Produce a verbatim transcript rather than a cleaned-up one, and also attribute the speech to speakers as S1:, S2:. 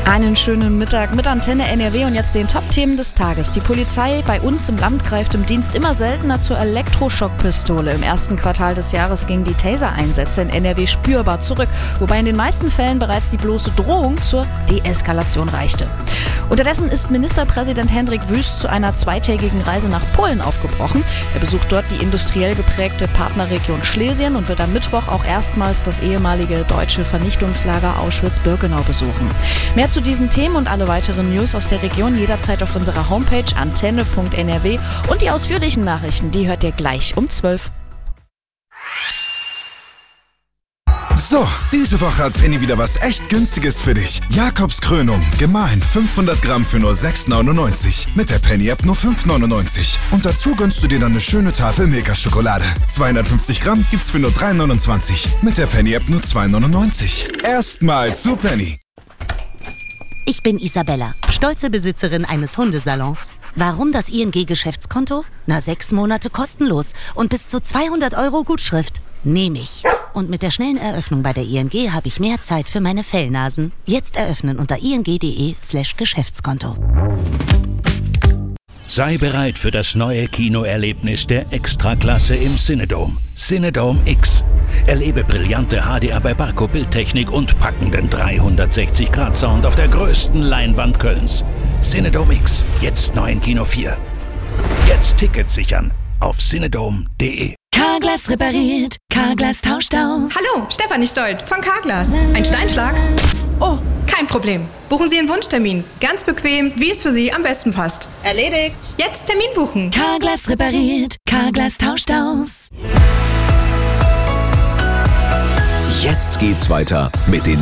S1: Einen schönen Mittag mit Antenne N R W und jetzt den Top-Themen des Tages. Die Polizei bei uns im Land greift im Dienst immer seltener zur Elektroschockpistole. Im ersten Quartal des Jahres gingen die Taser-Einsätze in N R W spürbar zurück, wobei in den meisten Fällen bereits die bloße Drohung zur Deeskalation reichte. Unterdessen ist Ministerpräsident Hendrik Wüst zu einer zweitägigen Reise nach Polen aufgebrochen. Er besucht dort die industriell geprägte Partnerregion Schlesien und wird am Mittwoch auch erstmals das ehemalige deutsche Vernichtungslager Auschwitz-Birkenau besuchen. Mehr zu diesen Themen und alle weiteren News aus der Region jederzeit auf unserer Homepage antenne punkt n r w und die ausführlichen Nachrichten, die hört ihr gleich um zwölf.
S2: So, diese Woche hat Penny wieder was echt Günstiges für dich. Jakobs Krönung, gemahlen fünfhundert Gramm für nur sechs neunundneunzig. Mit der Penny-App nur fünf neunundneunzig. Und dazu gönnst du dir dann eine schöne Tafel Milka-Schokolade. zweihundertfünfzig Gramm gibt's für nur drei neunundzwanzig. Mit der Penny-App nur zwei neunundneunzig. Erstmal zu Penny.
S3: Ich bin Isabella, stolze Besitzerin eines Hundesalons. Warum das I N G-Geschäftskonto? Na, sechs Monate kostenlos und bis zu zweihundert Euro Gutschrift. Nehme ich. Und mit der schnellen Eröffnung bei der I N G habe ich mehr Zeit für meine Fellnasen. Jetzt eröffnen unter ing.de slash Geschäftskonto.
S4: Sei bereit für das neue Kinoerlebnis der Extraklasse im Cinedome. Cinedome X. Erlebe brillante H D R bei Barco Bildtechnik und packenden dreihundertsechzig Grad Sound auf der größten Leinwand Kölns. Cinedome X, jetzt neu in Kino vier. Jetzt Tickets sichern auf cinedome punkt de.
S5: Carglass repariert, Carglass tauscht aus.
S6: Hallo, Stefanie Stolt von Carglass. Ein Steinschlag? Oh, kein Problem. Buchen Sie Ihren Wunschtermin. Ganz bequem, wie es für Sie am besten passt.
S7: Erledigt.
S6: Jetzt Termin buchen.
S5: Carglass repariert, Carglass tauscht aus.
S8: Jetzt geht's weiter mit den